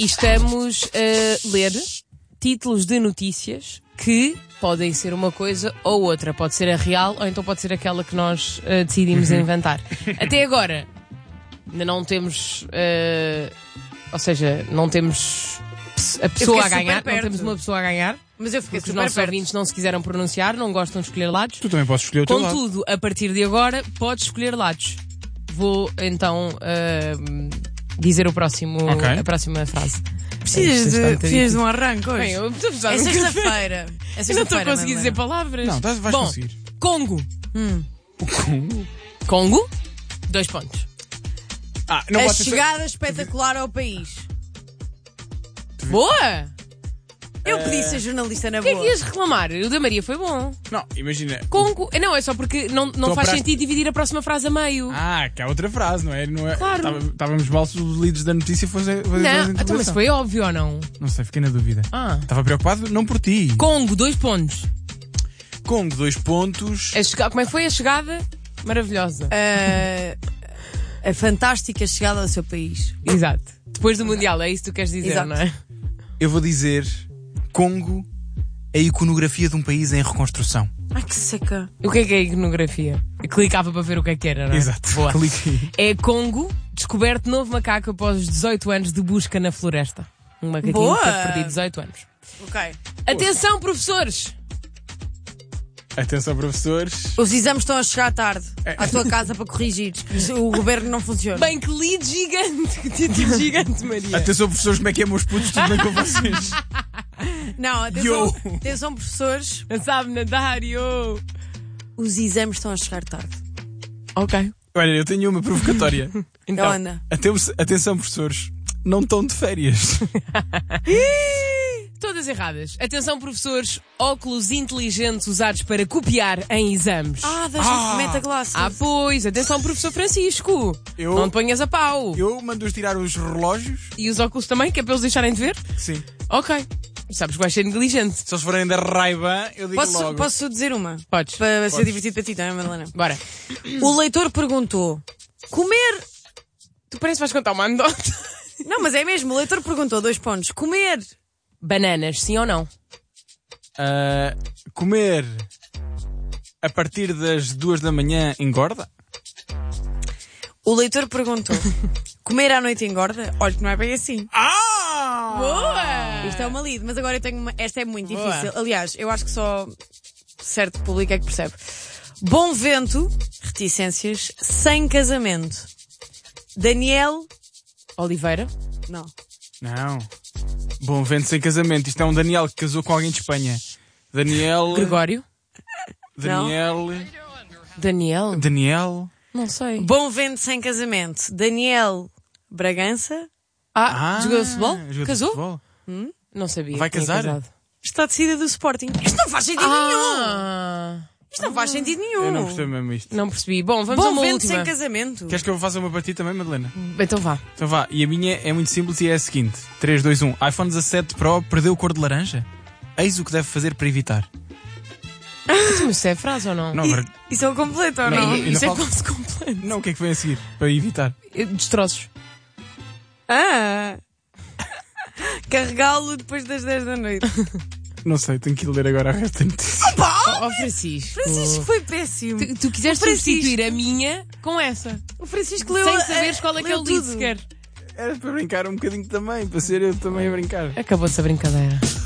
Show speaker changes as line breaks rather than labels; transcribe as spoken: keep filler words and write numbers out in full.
e estamos a ler títulos de notícias que podem ser uma coisa ou outra. Pode ser a real ou então pode ser aquela que nós uh, decidimos
Uhum.
inventar. Até agora, ainda não temos... Uh, ou seja, não temos a pessoa a ganhar. Não temos uma pessoa a ganhar.
Mas eu fiquei
Porque os
super
nossos
perto.
ouvintes não se quiseram pronunciar, não gostam de escolher lados.
Tu também podes escolher o teu lado.
Contudo, a partir de agora, podes escolher lados. Vou então uh, dizer o próximo,
Ok.
a próxima frase.
Precisas de, precisas de um arranque hoje.
Bem, eu estou a precisar
É
de um café.
sexta-feira. É
Eu não estou a
sexta-feira,
conseguir dizer
Madalena.
palavras.
Não, estás- vais
Bom,
conseguir.
Congo.
O Congo?
Congo, dois pontos.
Ah, não
A
pode ser...
chegada espetacular ao país.
Boa!
Eu podia ser jornalista na
O que é
boa.
que ias reclamar? O da Maria foi bom.
Não, imagina.
Congo. Não, é só porque não, não
Então,
faz
para-
sentido dividir a próxima frase a meio.
Ah, que há outra frase, não é? Não é...
Claro.
Tava- Estávamos mal se os leads da notícia fossem. fossem
Não,
fossem
então, mas
interpretação.
foi óbvio ou não?
Não sei, fiquei na dúvida.
Ah.
Estava preocupado, não por ti.
Congo, dois pontos.
Congo, dois pontos.
A chega- Como é que foi a chegada? Maravilhosa.
A, a fantástica chegada ao seu país.
Exato. Depois do Mundial, é isso que tu queres dizer,
Exato.
não é?
Eu vou dizer Congo, a iconografia de um país em reconstrução.
Ai, que seca.
O que é que é a iconografia? Eu clicava para ver o que é que era, não é?
Exato.
Boa.
Clique.
É Congo, descoberto novo macaco após dezoito anos de busca na floresta. Um macaquinho
Boa.
que teve perdido dezoito anos.
Ok.
Atenção, professores!
Atenção, professores.
Os exames estão a chegar tarde à tua casa para corrigir. O governo não funciona.
Bem, que lead gigante! Que título gigante, Maria!
Atenção, professores, como é que é, meus putos? Tudo bem com vocês?
Não, atenção,
Yo.
atenção, professores.
Não sabe nadar, yo!
Os exames estão a chegar tarde.
Ok.
Olha, eu tenho uma provocatória.
Então,
Então anda.
Aten- Atenção, professores. Não estão de férias.
todas erradas. Atenção, professores, óculos inteligentes usados para copiar em exames.
Ah, da gente meta glasses.
Ah, pois, atenção, professor Francisco.
Eu-
Não te ponhas a pau.
Eu mando-os tirar os relógios.
E os óculos também, que é para eles deixarem de ver?
Sim.
Ok. Sabes que vais ser negligente.
Se eles forem da raiva, eu digo
Posso,
logo.
posso dizer uma?
Podes.
Para ser
Podes.
divertido para ti, não é, Madalena?
Bora.
O leitor perguntou: comer.
Tu parece que vais contar uma anedota.
Não, mas é mesmo. O leitor perguntou: dois pontos. Comer.
Bananas, sim ou não?
Ah, comer a partir das duas da manhã engorda?
O leitor perguntou: comer à noite engorda? Olha, que não é bem assim.
Ah!
Boa!
Isto é uma lead, mas agora eu tenho uma. Esta é muito
Boa.
difícil. Aliás, eu acho que só certo público é que percebe. Bom vento, reticências, sem casamento. Daniel.
Oliveira.
Não.
Não. Bom vento sem casamento. Isto é um Daniel que casou com alguém de Espanha. Daniel.
Gregório.
Daniel.
Daniel.
Daniel.
Não sei.
Bom vento sem casamento. Daniel Bragança.
Ah,
Ah,
jogou futebol?
jogou de
Casou?
futebol.
Não sabia.
Vai
que tinha
casar?
casado.
Está decidida do Sporting. Isto não faz sentido nenhum.
Ah,
Isto não faz sentido nenhum.
Eu não percebo mesmo isto.
não percebi. Bom, vamos a
Bom
uma
vento
última.
sem casamento.
Queres que eu faça uma para ti também, Madalena?
Então vá.
Então vá. E a minha é muito simples e é a seguinte. três, dois, um. iPhone dezassete Pro perdeu cor de laranja? Eis o que deve fazer para evitar.
Mas isso é frase ou não?
Não,
I-
agora...
Isso é o completo ou
Não,
não?
ainda
Isso é
falta-
quase completo.
Não, o que é que vem a seguir? Para evitar.
Destroços.
Ah! Carregá-lo depois das dez da noite.
Não sei, tenho que ir ler agora a resto da notícia.
Ó, Francisco.
Francisco foi péssimo.
Tu, tu quiseste
O Francisco-
substituir a minha com essa.
O Francisco leu
Sem
a-
saberes qual é que é o
leu
lead
tudo.
sequer.
Era para brincar um bocadinho também, para ser eu também a brincar.
Acabou-se a brincadeira.